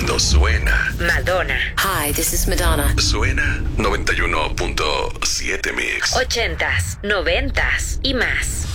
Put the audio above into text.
cuando suena. Madonna. Hi, this is Madonna. Suena 91.7 Mix. 80s, 90s y más.